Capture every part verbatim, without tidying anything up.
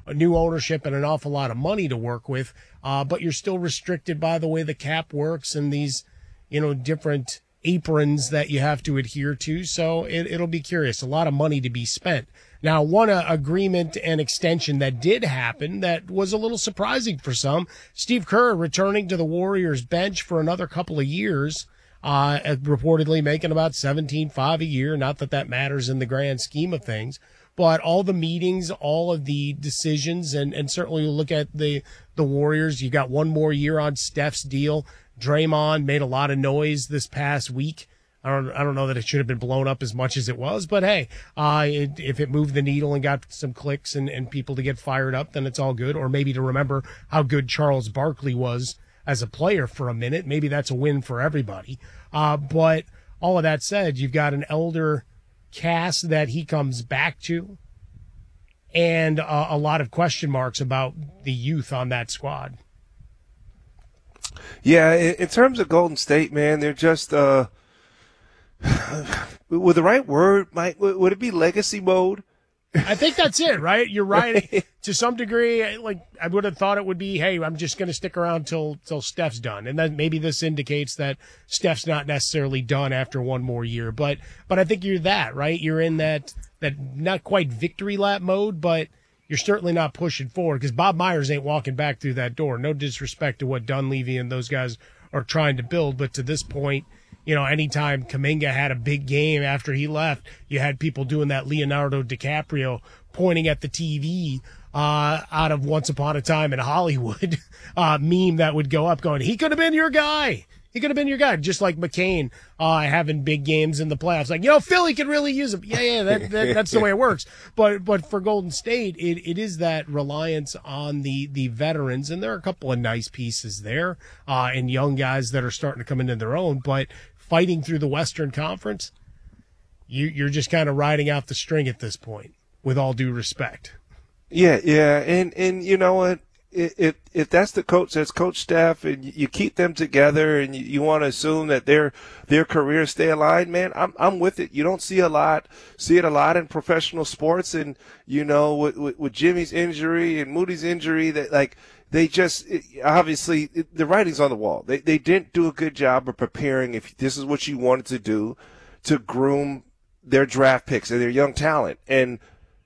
a new ownership and an awful lot of money to work with. Uh, but you're still restricted by the way the cap works and these, you know, different aprons that you have to adhere to. So it, it'll be curious. A lot of money to be spent. Now, one uh, agreement and extension that did happen that was a little surprising for some, Steve Kerr returning to the Warriors bench for another couple of years, uh, reportedly making about seventeen five a year. Not that that matters in the grand scheme of things, but all the meetings, all of the decisions, and, and certainly you look at the, the Warriors, you got one more year on Steph's deal. Draymond made a lot of noise this past week. I don't, I don't know that it should have been blown up as much as it was, but hey, uh, it, if it moved the needle and got some clicks and, and people to get fired up, then it's all good. Or maybe to remember how good Charles Barkley was as a player for a minute. Maybe that's a win for everybody. Uh, but all of that said, you've got an elder cast that he comes back to and uh, a lot of question marks about the youth on that squad. Yeah, in, in terms of Golden State, man, they're just, uh, with the right word, Mike, would it be legacy mode? I think that's it, right? You're right. To some degree, like I would have thought it would be, hey, I'm just going to stick around till till Steph's done, and then maybe this indicates that Steph's not necessarily done after one more year. But but I think you're that, right? You're in that that not quite victory lap mode, but you're certainly not pushing forward because Bob Myers ain't walking back through that door. No disrespect to what Dunleavy and those guys are trying to build, but to this point, you know, anytime Kuminga had a big game after he left, you had people doing that Leonardo DiCaprio pointing at the T V uh, out of Once Upon a Time in Hollywood uh, meme that would go up going, he could have been your guy. He could have been your guy, just like McCain uh, having big games in the playoffs. Like, you know, Philly could really use him. Yeah, yeah, that, that, that's the way it works. But but for Golden State, it, it is that reliance on the, the veterans, and there are a couple of nice pieces there uh, and young guys that are starting to come into their own. But fighting through the Western Conference, you, you're just kind of riding out the string at this point, with all due respect. Yeah, yeah, and, and you know what? If if that's the coach, that's coach staff, and you keep them together, and you, you want to assume that their their careers stay aligned, man, I'm I'm with it. You don't see a lot, see it a lot in professional sports, and you know with with, with Jimmy's injury and Moody's injury, that like they just it, obviously it, the writing's on the wall. They they didn't do a good job of preparing. If this is what you wanted to do, to groom their draft picks and their young talent, and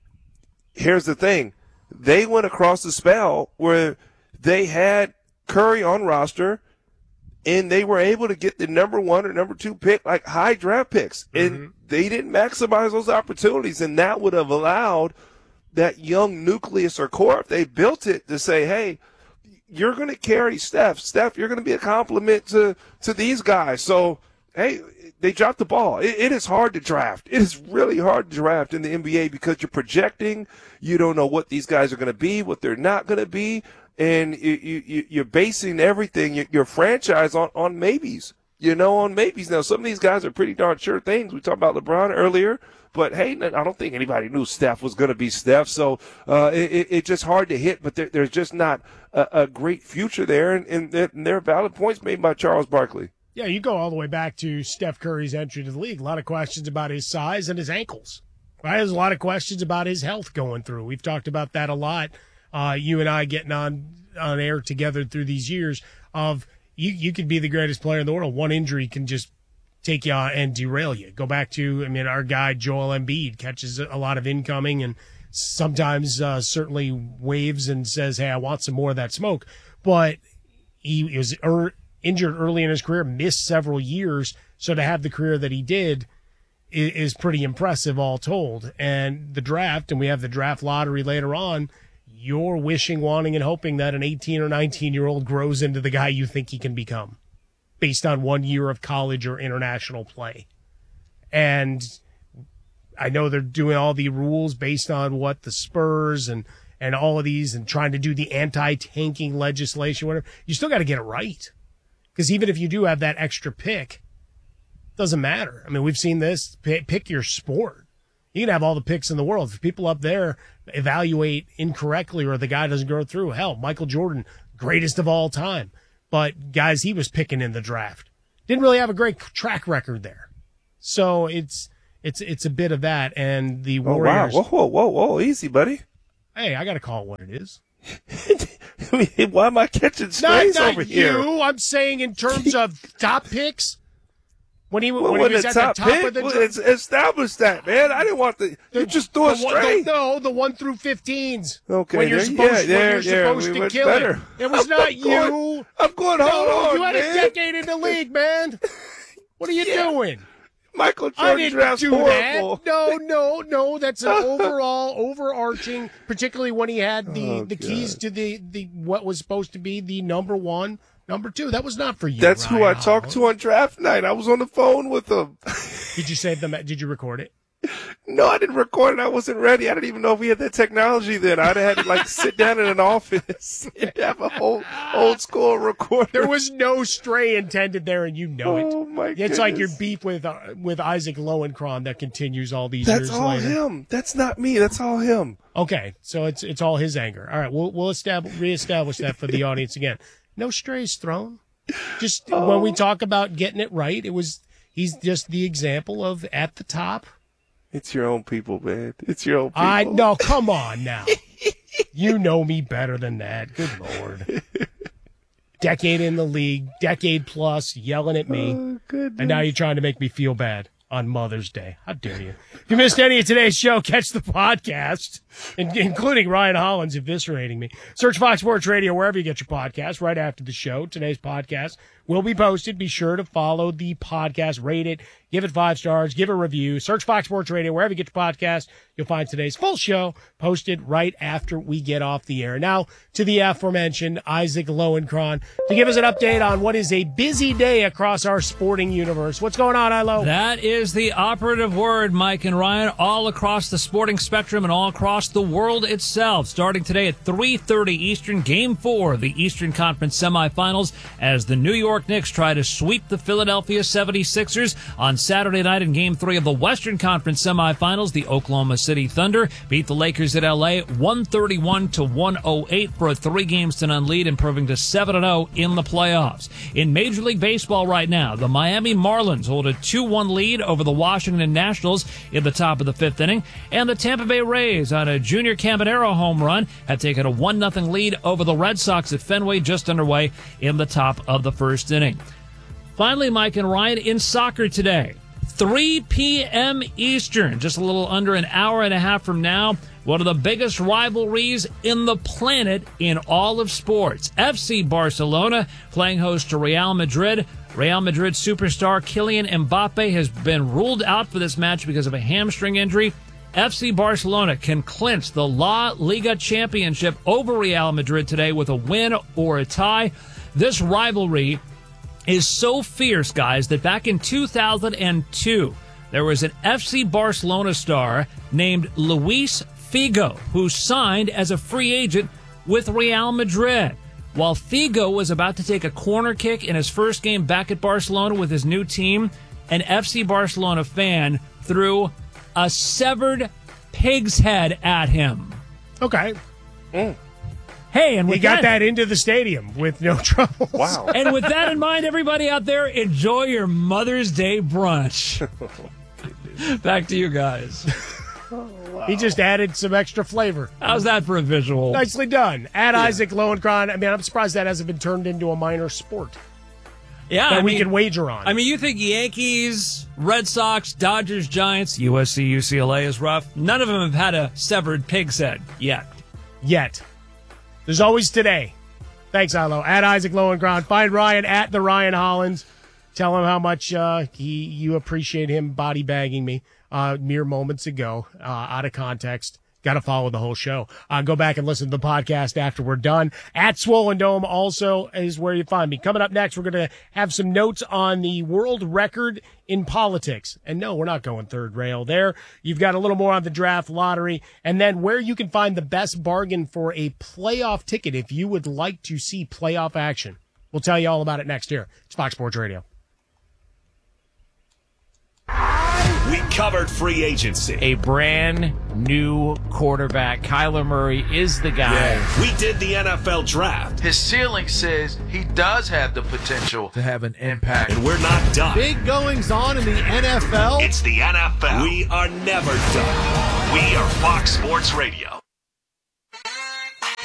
here's the thing. They went across the spell where they had Curry on roster and they were able to get the number one or number two pick, like high draft picks. And mm-hmm. they didn't maximize those opportunities. And that would have allowed that young nucleus or core, if they built it, to say, hey, you're going to carry Steph. Steph, you're going to be a compliment to, to these guys. So, hey, they dropped the ball. It, it is hard to draft. It is really hard to draft in the N B A because you're projecting. You don't know what these guys are going to be, what they're not going to be, and you, you, you're basing everything, your, your franchise, on, on maybes. You know, on maybes. Now, some of these guys are pretty darn sure things. We talked about LeBron earlier, but hey, I don't think anybody knew Steph was going to be Steph. So uh, it, it's just hard to hit, but there, there's just not a, a great future there, and, and there are valid points made by Charles Barkley. Yeah, you go all the way back to Steph Curry's entry to the league. A lot of questions about his size and his ankles. Right? There's a lot of questions about his health going through. We've talked about that a lot. Uh, you and I getting on on air together through these years of you, you could be the greatest player in the world. One injury can just take you on and derail you. Go back to, I mean, our guy Joel Embiid catches a lot of incoming and sometimes uh, certainly waves and says, hey, I want some more of that smoke. But he was er- injured early in his career, missed several years. So to have the career that he did is, is pretty impressive all told. And the draft, and we have the draft lottery later on, you're wishing, wanting, and hoping that an eighteen or nineteen-year-old grows into the guy you think he can become based on one year of college or international play. And I know they're doing all the rules based on what the Spurs and, and all of these and trying to do the anti-tanking legislation, whatever. You still got to get it right. Because even if you do have that extra pick, it doesn't matter. I mean, we've seen this. Pick your sport. You can have all the picks in the world. If people up there evaluate incorrectly or the guy doesn't go through, hell, Michael Jordan, greatest of all time. But guys he was picking in the draft didn't really have a great track record there. So it's it's it's a bit of that. And the Warriors. Oh, wow. Whoa, whoa, whoa, whoa. Easy, buddy. Hey, I got to call it what it is. I mean, why am I catching strays not, not over you. here? I'm saying in terms of top picks. When he, well, when he was the at top the top pick, of the well, draft. establish that, man. I didn't want the, the you just threw it straight. The, no, the one through fifteens. Okay, when you're there, supposed, yeah, when there, you're there, supposed we to went kill better. it. It was I'm, not I'm you. Going, I'm going, hold no, on, you had man. a decade in the league, man. What are you yeah. doing? Michael I Jordan didn't draft's do horrible. that. No, no, no. That's an overall, overarching, particularly when he had the, oh, the God. keys to the, the what was supposed to be the number one, number two. That was not for you. That's Ryan who I Hall. talked to on draft night. I was on the phone with him. Did you save them? Did you record it? No, I didn't record it. I wasn't ready. I didn't even know if we had that technology then. I'd have had to like sit down in an office and have a whole old school recorder. There was no stray intended there, and you know it. Oh my It's goodness. like your beef with uh, with Isaac Lowenkron that continues all these That's years all later. him. That's not me. That's all him. Okay, so it's it's all his anger. All right, we'll we'll establish reestablish that for the audience again. No strays thrown. Just oh. when we talk about getting it right, it was he's just the example of at the top. It's your own people, man. It's your own people. I no, come on now. You know me better than that. Good Lord. Decade in the league, decade plus, yelling at me. Oh, goodness. And now you're trying to make me feel bad on Mother's Day. How dare you? If you missed any of today's show, catch the podcast, including Ryan Hollins eviscerating me. Search Fox Sports Radio wherever you get your podcast right after the show. Today's podcast will be posted. Be sure to follow the podcast, rate it, give it five stars, give a review. Search Fox Sports Radio wherever you get your podcast. You'll find today's full show posted right after we get off the air. Now to the aforementioned Isaac Lowenkron to give us an update on what is a busy day across our sporting universe. What's going on, Ilo? That is the operative word, Mike and Ryan, all across the sporting spectrum and all across the world itself. Starting today at three thirty Eastern, Game four of the Eastern Conference semifinals as the New York Knicks try to sweep the Philadelphia seventy-sixers. On Saturday night in Game three of the Western Conference semifinals, the Oklahoma City Thunder beat the Lakers at L A one thirty-one to one oh eight for a three games to none lead, improving to seven and oh in the playoffs. In Major League Baseball right now, the Miami Marlins hold a two one lead over the Washington Nationals in the top of the fifth inning, and the Tampa Bay Rays on a Junior Caminero home run have taken a one nothing lead over the Red Sox at Fenway just underway in the top of the first inning. Finally, Mike and Ryan, in soccer today, three p.m. Eastern, just a little under an hour and a half from now, one of the biggest rivalries in the planet in all of sports. F C Barcelona playing host to Real Madrid. Real Madrid superstar Kylian Mbappe has been ruled out for this match because of a hamstring injury. F C Barcelona can clinch the La Liga championship over Real Madrid today with a win or a tie. This rivalry is so fierce, guys, that back in two thousand two, there was an F C Barcelona star named Luis Figo who signed as a free agent with Real Madrid. While Figo was about to take a corner kick in his first game back at Barcelona with his new team, an F C Barcelona fan threw a severed pig's head at him. Okay. Mm. Hey, and we He got that into the stadium with no trouble. Wow. And with that in mind, everybody out there, enjoy your Mother's Day brunch. Back to you guys. Oh, wow. He just added some extra flavor. How's that for a visual? Nicely done. Add yeah. Isaac Lowenkron. I mean, I'm surprised that hasn't been turned into a minor sport yeah, that I we mean, can wager on. I mean, you think Yankees, Red Sox, Dodgers, Giants, U S C, U C L A is rough. None of them have had a severed pig's head yet. Yet. There's always today. Thanks, Ilo. At Isaac Lowenkron. Find Ryan at the Ryan Hollins. Tell him how much uh, he you appreciate him body bagging me uh, mere moments ago, uh, out of context. Got to follow the whole show. Uh, go back and listen to the podcast after we're done. At Swollen Dome also is where you find me. Coming up next, we're going to have some notes on the world record in politics. And no, we're not going third rail there. You've got a little more on the draft lottery, and then where you can find the best bargain for a playoff ticket if you would like to see playoff action. We'll tell you all about it next year. It's Fox Sports Radio. We covered free agency. A brand new quarterback. Kyler Murray is the guy. Yeah. We did the N F L draft. His ceiling says he does have the potential to have an impact. And we're not done. Big goings on in the N F L. It's the N F L. We are never done. We are Fox Sports Radio.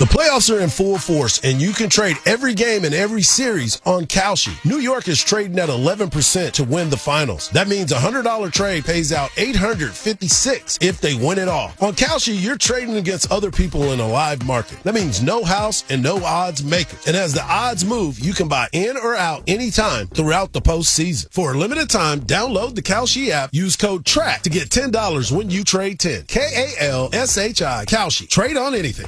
The playoffs are in full force, and you can trade every game and every series on Kalshi. New York is trading at eleven percent to win the finals. That means a one hundred dollars trade pays out eight hundred fifty-six dollars if they win it all. On Kalshi, you're trading against other people in a live market. That means no house and no odds makers. And as the odds move, you can buy in or out anytime throughout the postseason. For a limited time, download the Kalshi app. Use code TRACK to get ten dollars when you trade ten. K A L S H I, Kalshi. Trade on anything.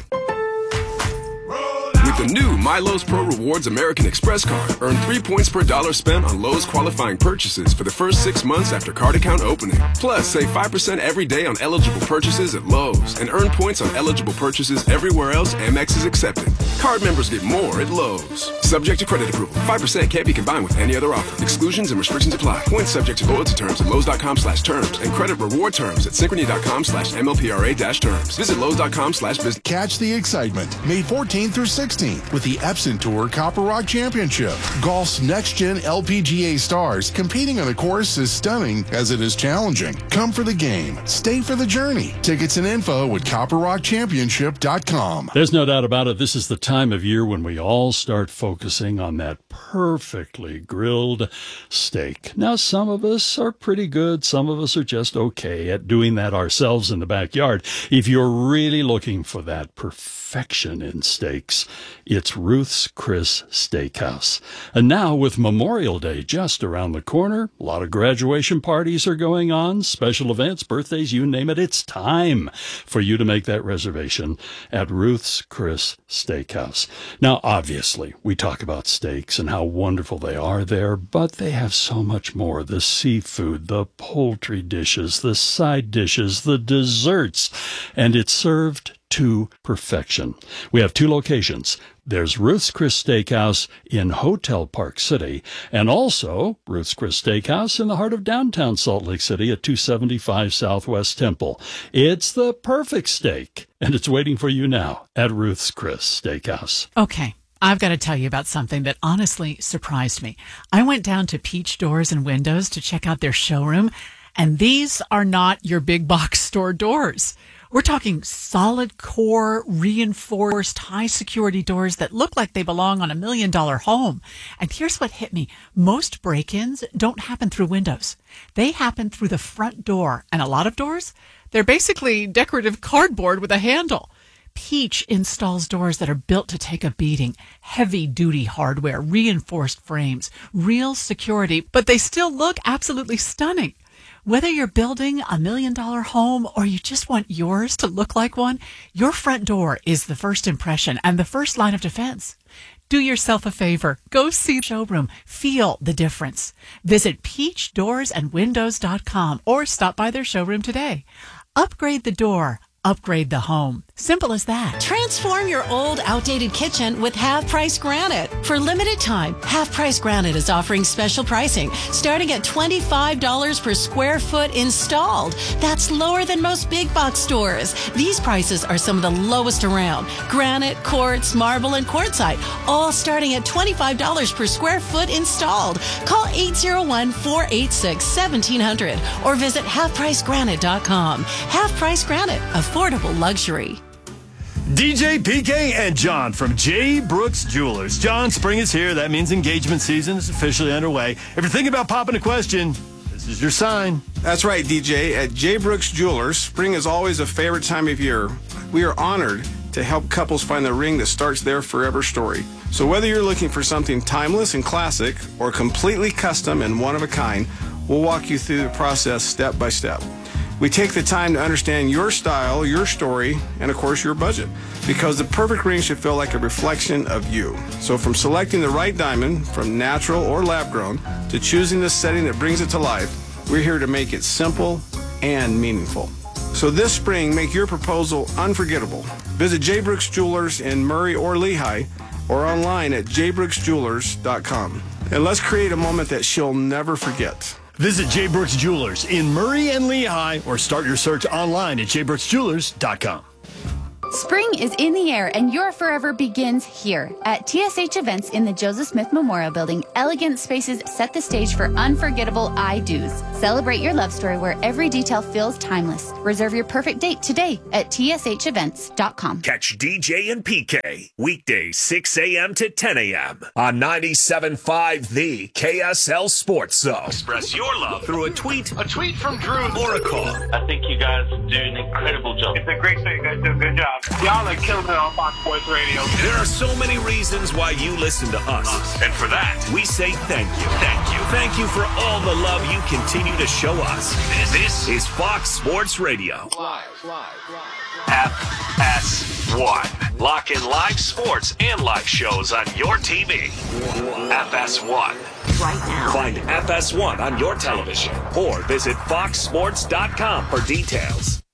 With the new My Lowe's Pro Rewards American Express card, earn three points per dollar spent on Lowe's qualifying purchases for the first six months after card account opening. Plus, save five percent every day on eligible purchases at Lowe's and earn points on eligible purchases everywhere else Amex is accepted. Card members get more at Lowe's. Subject to credit approval. five percent can't be combined with any other offer. Exclusions and restrictions apply. Points subject to loyalty terms at Lowe's.com slash terms and credit reward terms at Synchrony.com slash MLPRA dash terms. Visit Lowe's.com slash business. Catch the excitement May fourteenth through sixteenth with the Epson Tour Copper Rock Championship. Golf's next-gen L P G A stars competing on a course as stunning as it is challenging. Come for the game. Stay for the journey. Tickets and info at copper rock championship dot com. There's no doubt about it. This is the time of year when we all start focusing on that perfectly grilled steak. Now, some of us are pretty good. Some of us are just okay at doing that ourselves in the backyard. If you're really looking for that perfection in steaks, it's Ruth's Chris Steakhouse. And now with Memorial Day just around the corner, a lot of graduation parties are going on, special events, birthdays, you name it. It's time for you to make that reservation at Ruth's Chris Steakhouse. Now, obviously, we talk about steaks and how wonderful they are there, but they have so much more. The seafood, the poultry dishes, the side dishes, the desserts, and it's served to perfection. We have two locations. There's Ruth's Chris Steakhouse in Hotel Park City, and also Ruth's Chris Steakhouse in the heart of downtown Salt Lake City at two seventy-five Southwest Temple. It's the perfect steak, and it's waiting for you now at Ruth's Chris Steakhouse. Okay. I've got to tell you about something that honestly surprised me. I went down to Peach Doors and Windows to check out their showroom, and these are not your big box store doors. We're talking solid core, reinforced, high security doors that look like they belong on a million dollar home. And here's what hit me. Most break-ins don't happen through windows. They happen through the front door. And a lot of doors, they're basically decorative cardboard with a handle. Peach installs doors that are built to take a beating, heavy-duty hardware, reinforced frames, real security, but they still look absolutely stunning. Whether you're building a million-dollar home or you just want yours to look like one, your front door is the first impression and the first line of defense. Do yourself a favor. Go see the showroom. Feel the difference. Visit peach doors and windows dot com or stop by their showroom today. Upgrade the door. Upgrade the home. Simple as that. Transform your old, outdated kitchen with Half Price Granite. For limited time, Half Price Granite is offering special pricing starting at twenty-five dollars per square foot installed. That's lower than most big box stores. These prices are some of the lowest around. Granite, quartz, marble, and quartzite, all starting at twenty-five dollars per square foot installed. Call eight zero one, four eight six, one seven zero zero or visit half price granite dot com. Half Price Granite, affordable luxury. D J, P K, and John from J. Brooks Jewelers. John, spring is here. That means engagement season is officially underway. If you're thinking about popping a question, this is your sign. That's right, D J. At J. Brooks Jewelers, spring is always a favorite time of year. We are honored to help couples find the ring that starts their forever story. So whether you're looking for something timeless and classic or completely custom and one of a kind, we'll walk you through the process step by step. We take the time to understand your style, your story, and of course your budget, because the perfect ring should feel like a reflection of you. So from selecting the right diamond, from natural or lab grown, to choosing the setting that brings it to life, we're here to make it simple and meaningful. So this spring, make your proposal unforgettable. Visit J. Brooks Jewelers in Murray or Lehigh, or online at j brooks jewelers dot com. And let's create a moment that she'll never forget. Visit J. Brooks Jewelers in Murray and Lehigh or start your search online at j brooks jewelers dot com. Spring is in the air, and your forever begins here. At T S H Events in the Joseph Smith Memorial Building, elegant spaces set the stage for unforgettable I-dos. Celebrate your love story where every detail feels timeless. Reserve your perfect date today at T S H events dot com. Catch D J and P K weekdays six a.m. to ten a.m. on ninety-seven point five The K S L Sports Zone. Express your love through a tweet, A tweet from Drew or a call. I think you guys do an incredible job. It's a great thing. You guys do a good job. Y'all are killing it on Fox Sports Radio. There are so many reasons why you listen to us. And for that, we say thank you. Thank you. Thank you for all the love you continue to show us. This, this is Fox Sports Radio. Live, live, live. F S one. Lock in live sports and live shows on your T V. F S one. Right now. Find F S one on your television or visit fox sports dot com for details.